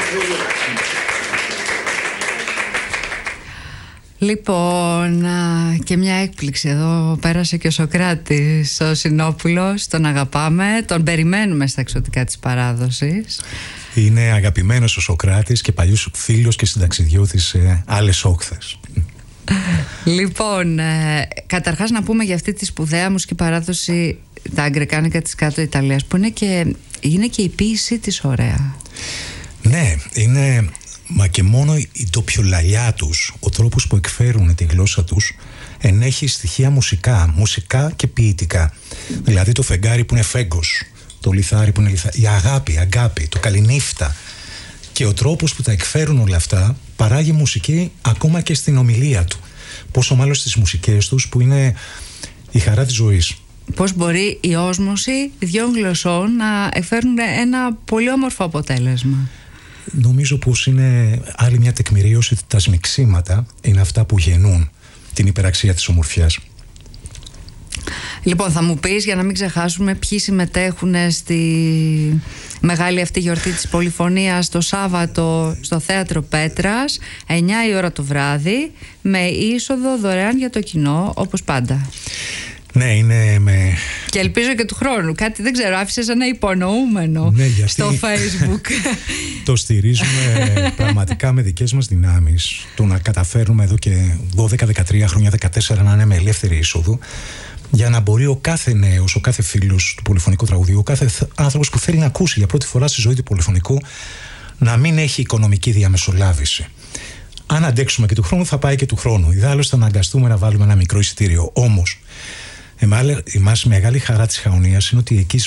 Λοιπόν, και μια έκπληξη εδώ. Πέρασε και ο Σωκράτης ο Συνόπουλος. Τον αγαπάμε, τον περιμένουμε στα εξωτικά της παράδοσης. Είναι αγαπημένος ο Σωκράτης και παλιός φίλος και συνταξιδιώτης σε άλλες όχθες. Λοιπόν, καταρχάς να πούμε για αυτή τη σπουδαία μουσική παράδοση, τα αγκρικάνικα της Κάτω Ιταλίας, που είναι και η ποίησή της ωραία. Ναι, είναι... Μα και μόνο η τοπιολαλιά τους, ο τρόπος που εκφέρουν τη γλώσσα τους, ενέχει στοιχεία μουσικά και ποιητικά. Δηλαδή το φεγγάρι που είναι φέγκος, το λιθάρι που είναι λιθάρι, η αγάπη, το καληνύφτα. Και ο τρόπος που τα εκφέρουν όλα αυτά παράγει μουσική ακόμα και στην ομιλία του. Πόσο μάλλον στις μουσικές τους που είναι η χαρά της ζωής. Πώς μπορεί η όσμωση δύο γλωσσών να εκφέρουν ένα πολύ όμορφο αποτέλεσμα. Νομίζω πως είναι άλλη μια τεκμηρίωση ότι τα σμιξίματα είναι αυτά που γεννούν την υπεραξία της ομορφιάς. Λοιπόν, θα μου πεις, για να μην ξεχάσουμε, ποιοι συμμετέχουν στη μεγάλη αυτή γιορτή της πολυφωνίας το Σάββατο στο Θέατρο Πέτρας, 9 η ώρα το βράδυ, με είσοδο δωρεάν για το κοινό, όπως πάντα. Ναι, είναι με... Και ελπίζω και του χρόνου. Κάτι δεν ξέρω, άφησες ένα υπονοούμενο στο Facebook. Το στηρίζουμε πραγματικά με δικές μας δυνάμεις. Το να καταφέρουμε εδώ και 12-13 χρόνια, 14 να είναι με ελεύθερη είσοδο, για να μπορεί ο κάθε νέος, ο κάθε φίλος του πολυφωνικού τραγουδίου, ο κάθε άνθρωπος που θέλει να ακούσει για πρώτη φορά στη ζωή του πολυφωνικού, να μην έχει οικονομική διαμεσολάβηση. Αν αντέξουμε και του χρόνου, θα πάει και του χρόνου. Ιδάλλως θα αναγκαστούμε να βάλουμε ένα μικρό εισιτήριο. Όμως, εμάς μεγάλη χαρά της Χαονίας είναι ότι εκεί